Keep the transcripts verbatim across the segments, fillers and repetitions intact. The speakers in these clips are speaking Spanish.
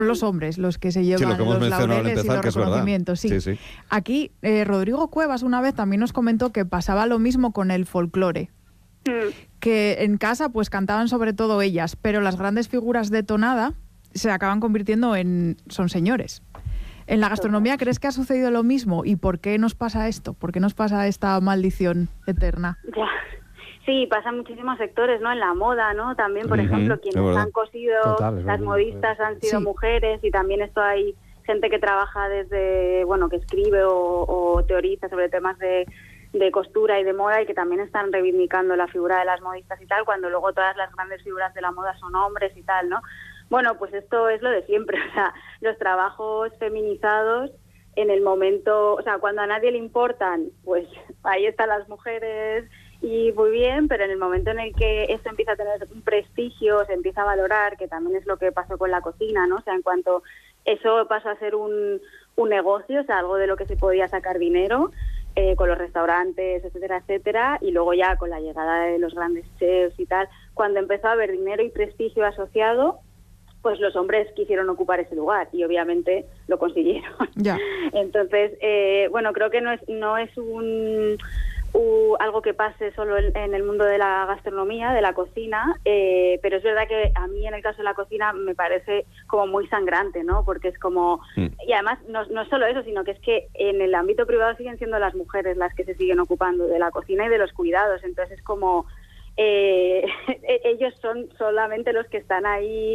los hombres los que se llevan sí, lo que hemos los mencionado al laureles empezar, y los que es verdad. reconocimientos. Sí. Sí, sí. Aquí, eh, Rodrigo Cuevas una vez también nos comentó que pasaba lo mismo con el folclore. Mm. Que en casa pues cantaban sobre todo ellas, pero las grandes figuras de tonada se acaban convirtiendo en... son señores. ¿En la gastronomía crees que ha sucedido lo mismo? ¿Y por qué nos pasa esto? ¿Por qué nos pasa esta maldición eterna? Ya. Sí, pasa en muchísimos sectores, ¿no? En la moda, ¿no? También, por Uh-huh, ejemplo, quienes han cosido, Total, las modistas han sido sí. mujeres, y también esto hay gente que trabaja desde, bueno, que escribe o, o teoriza sobre temas de, de costura y de moda, y que también están reivindicando la figura de las modistas y tal, cuando luego todas las grandes figuras de la moda son hombres y tal, ¿no? Bueno, pues esto es lo de siempre, o sea, los trabajos feminizados en el momento, o sea, cuando a nadie le importan, pues ahí están las mujeres y muy bien, pero en el momento en el que esto empieza a tener un prestigio, se empieza a valorar, que también es lo que pasó con la cocina, ¿no? O sea, en cuanto eso pasó a ser un, un negocio, o sea, algo de lo que se podía sacar dinero, eh, con los restaurantes, etcétera, etcétera, y luego ya con la llegada de los grandes chefs y tal, cuando empezó a haber dinero y prestigio asociado, pues los hombres quisieron ocupar ese lugar y obviamente lo consiguieron. Ya. Entonces, eh, bueno, creo que no es no es un uh, algo que pase solo en, en el mundo de la gastronomía, de la cocina, eh, pero es verdad que a mí en el caso de la cocina me parece como muy sangrante, ¿no? Porque es como... Mm. Y además no, no solo eso, sino que es que en el ámbito privado siguen siendo las mujeres las que se siguen ocupando de la cocina y de los cuidados, entonces es como... Eh, ellos son solamente los que están ahí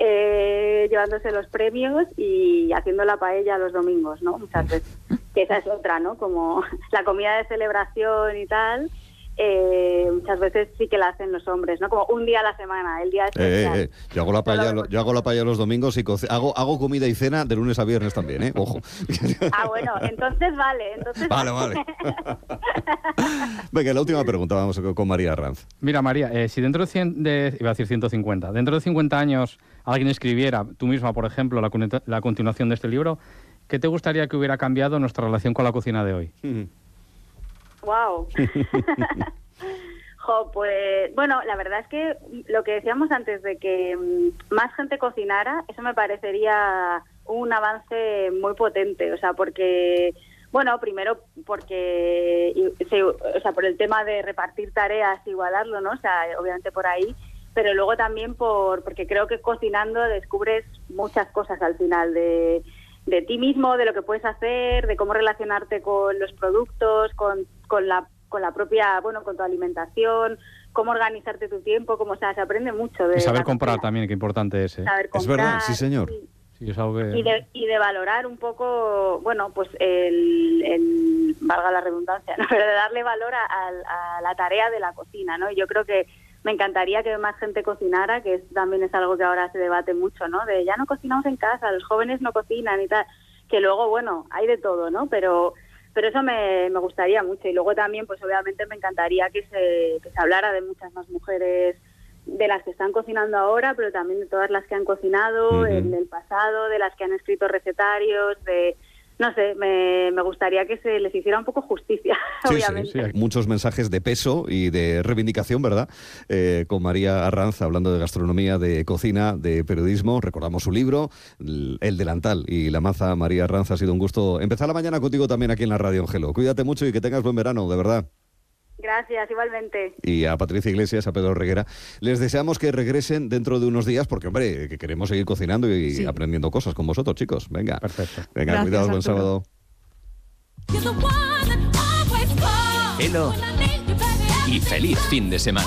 eh, llevándose los premios y haciendo la paella los domingos, ¿no? Muchas veces, que esa es otra, ¿no? Como la comida de celebración y tal, eh, muchas veces sí que la hacen los hombres, ¿no? Como un día a la semana, el día especial. Eh, eh, eh. Yo hago la paella, lo, yo hago la paella los domingos y coce- hago hago comida y cena de lunes a viernes también, ¿eh? Ojo. Ah, bueno, entonces vale, entonces vale, vale. Venga, la última pregunta, vamos con María Arranz. Mira, María, eh, si dentro de, cien, de, iba a decir ciento cincuenta, dentro de cincuenta años alguien escribiera, tú misma, por ejemplo, la, la continuación de este libro, ¿qué te gustaría que hubiera cambiado nuestra relación con la cocina de hoy? Wow. Jo, pues bueno, la verdad es que lo que decíamos antes de que um, más gente cocinara, eso me parecería un avance muy potente, o sea, porque bueno, primero porque se, o sea, por el tema de repartir tareas, igualarlo, ¿no? O sea, obviamente por ahí, pero luego también por porque creo que cocinando descubres muchas cosas al final de de ti mismo, de lo que puedes hacer, de cómo relacionarte con los productos, con con la con la propia, bueno, con tu alimentación, cómo organizarte tu tiempo, cómo, o sea, se aprende mucho de... Y saber comprar cocina. También, qué importante es, ¿eh? Saber comprar, es verdad, sí, señor. Y, sí, es algo que... y, de, y de valorar un poco, bueno, pues el, el valga la redundancia, ¿no? Pero de darle valor a, a, a la tarea de la cocina, ¿no? Y yo creo que me encantaría que más gente cocinara, que es, también es algo que ahora se debate mucho, ¿no? De ya no cocinamos en casa, los jóvenes no cocinan y tal, que luego, bueno, hay de todo, ¿no? Pero... Pero eso me, me gustaría mucho. Y luego también, pues obviamente me encantaría que se, que se hablara de muchas más mujeres, de las que están cocinando ahora, pero también de todas las que han cocinado uh-huh. en el pasado, de las que han escrito recetarios, de... No sé, me, me gustaría que se les hiciera un poco justicia, sí, obviamente. Sí, sí. Hay muchos mensajes de peso y de reivindicación, ¿verdad? Eh, con María Arranz, hablando de gastronomía, de cocina, de periodismo. Recordamos su libro, El Delantal y la maza. María Arranz, ha sido un gusto empezar la mañana contigo también aquí en la radio, Angelo. Cuídate mucho y que tengas buen verano, de verdad. Gracias, igualmente. Y a Patricia Iglesias, a Pedro Reguera, les deseamos que regresen dentro de unos días, porque, hombre, que queremos seguir cocinando y sí. aprendiendo cosas con vosotros, chicos. Venga. Perfecto. Venga, gracias, cuidados, buen sábado. Hello y feliz fin de semana.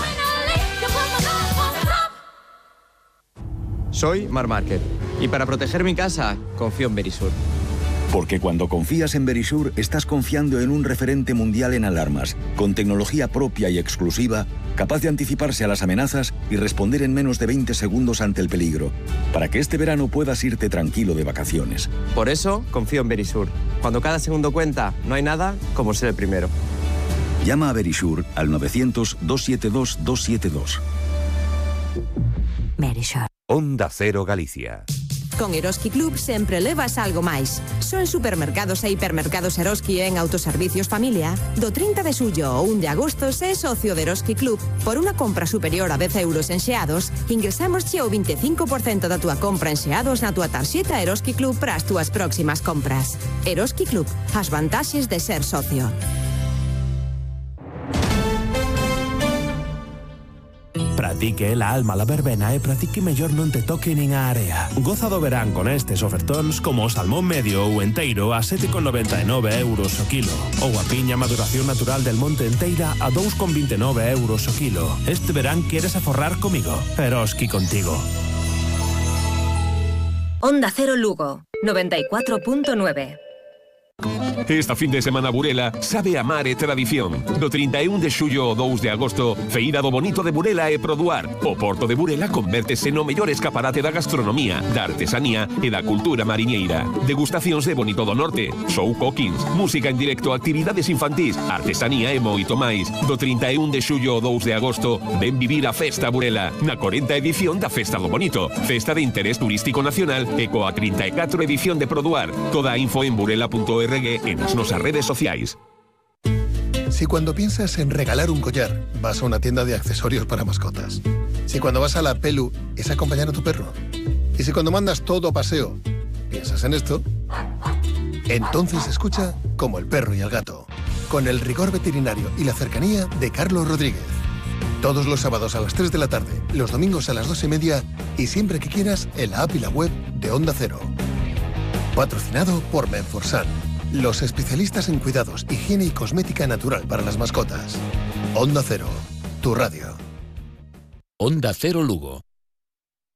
Soy Marc Márquez y para proteger mi casa confío en Verisur. Porque cuando confías en Verisur, estás confiando en un referente mundial en alarmas, con tecnología propia y exclusiva, capaz de anticiparse a las amenazas y responder en menos de veinte segundos ante el peligro, para que este verano puedas irte tranquilo de vacaciones. Por eso, confío en Verisur. Cuando cada segundo cuenta, no hay nada como ser el primero. Llama a Verisur al novecientos, doscientos setenta y dos, doscientos setenta y dos. Verisur. Onda Cero Galicia. Con Eroski Club sempre levas algo máis. Só en supermercados e hipermercados Eroski e en autoservicios Familia, do trinta de xullo ao un de agosto, se é socio de Eroski Club, por unha compra superior a dez euros en xeados, ingresamos che o veinticinco por ciento da túa compra en xeados na túa tarxeta Eroski Club para as túas próximas compras. Eroski Club, as vantaxes de ser socio. Pratique la alma la verbena e pratique mellor non te toque nin a area. Goza do verán con estes ofertóns como o salmón medio ou enteiro a sete con noventa e nove euros o kilo ou a piña maduración natural del monte enteira a dous con vinte e nove euros o kilo. Este verán queres aforrar comigo. Eroski contigo. Onda Cero Lugo, noventa y cuatro punto nueve. Esta fin de semana Burela sabe amar e tradición. Do trinta e un de xullo ao dous de agosto, Feira do Bonito de Burela e Produar. O Porto de Burela convértese no mellor escaparate da gastronomía, da artesanía e da cultura mariñeira. Degustacións de Bonito do Norte, show cookings, música en directo, actividades infantís, artesanía e moito máis. Do trinta e un de xullo ao dous de agosto, ven vivir a Festa Burela, na cuarenta edición da Festa do Bonito, festa de interés turístico nacional e coa trinta e catro edición de Produar. Toda a info en burela punto org en las nuestras redes sociales. Si cuando piensas en regalar un collar, vas a una tienda de accesorios para mascotas. Si cuando vas a la Pelu es acompañar a tu perro. Y si cuando mandas todo a paseo, piensas en esto, entonces escucha Como el perro y el gato, con el rigor veterinario y la cercanía de Carlos Rodríguez. Todos los sábados a las tres de la tarde, los domingos a las dos y media y siempre que quieras en la app y la web de Onda Cero. Patrocinado por Menforsan, los especialistas en cuidados, higiene y cosmética natural para las mascotas. Onda Cero, tu radio. Onda Cero Lugo,